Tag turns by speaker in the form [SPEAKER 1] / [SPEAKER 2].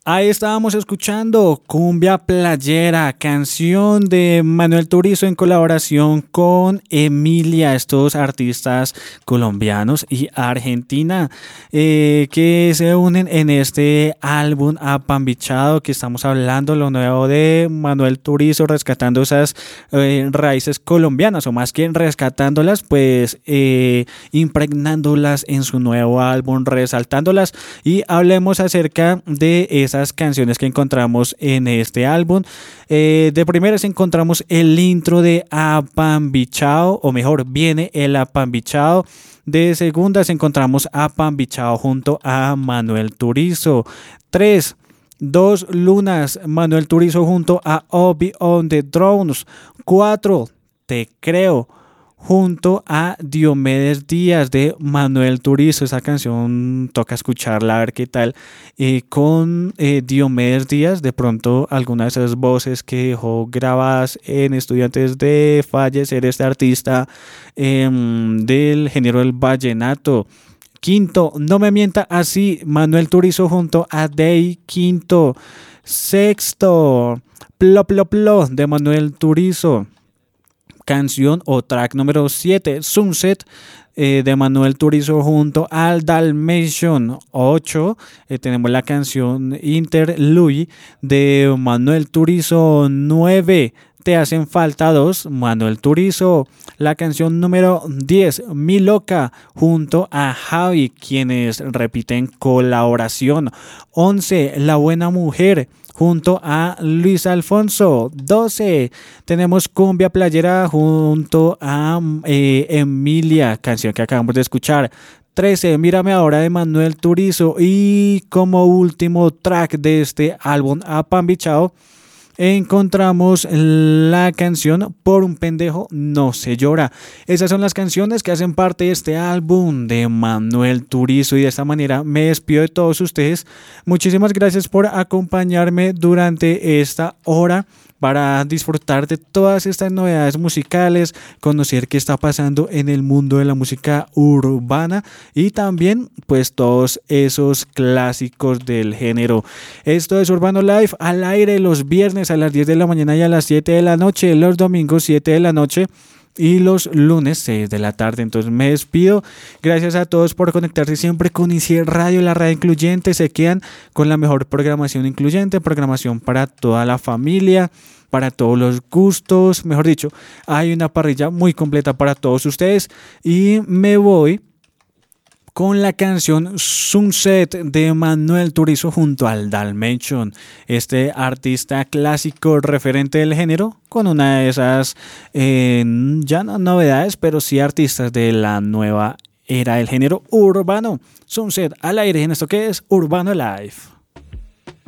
[SPEAKER 1] Ahí estábamos escuchando Cumbia Playera, canción de Manuel Turizo en colaboración con Emilia, estos artistas colombianos y argentina que se unen en este álbum apambichado que estamos hablando, lo nuevo de Manuel Turizo, rescatando esas raíces colombianas, o más que rescatándolas, pues impregnándolas en su nuevo álbum, resaltándolas, y hablemos acerca de esas canciones que encontramos en este álbum. De primeras encontramos el intro de Apambichao, o mejor, viene el Apambichao. De segundas encontramos Apambichao junto a Manuel Turizo. 3. Dos lunas, Manuel Turizo junto a Obi on the Drones. 4. Te creo, junto a Diomedes Díaz de Manuel Turizo. Esa canción toca escucharla a ver qué tal. Con Diomedes Díaz, de pronto algunas de esas voces que dejó grabadas en estudio antes de fallecer este artista del género del vallenato. 5. No me mienta así, Manuel Turizo junto a Day. 5. 6. Plo Plo Plo de Manuel Turizo. Canción o track número 7, Sunset, de Manuel Turizo junto al Dalmatian. 8. Tenemos la canción Interlude de Manuel Turizo. 9. Te hacen falta dos, Manuel Turizo. La canción número 10, Mi Loca, junto a Javi, quienes repiten colaboración. 11, La Buena Mujer, junto a Luis Alfonso. 12. Tenemos Cumbia Playera junto a Emilia, canción que acabamos de escuchar. 13. Mírame ahora de Manuel Turizo. Y como último track de este álbum Apambichao, encontramos la canción Por un pendejo no se llora. Esas son las canciones que hacen parte de este álbum de Manuel Turizo, y de esta manera me despido de todos ustedes. Muchísimas gracias por acompañarme durante esta hora para disfrutar de todas estas novedades musicales, conocer qué está pasando en el mundo de la música urbana y también pues todos esos clásicos del género. Esto es Urbano Live, al aire los viernes a las 10 de la mañana y a las 7 de la noche, los domingos 7 de la noche y los lunes 6 de la tarde. Entonces me despido. Gracias a todos por conectarse siempre con ICI Radio, la radio incluyente. Se quedan con la mejor programación incluyente, programación para toda la familia, para todos los gustos. Mejor dicho, hay una parrilla muy completa para todos ustedes. Y me voy con la canción Sunset de Manuel Turizo junto al Dalmatian, este artista clásico referente del género, con una de esas ya no novedades, pero sí artistas de la nueva era del género urbano. Sunset al aire en esto que es Urbano Live.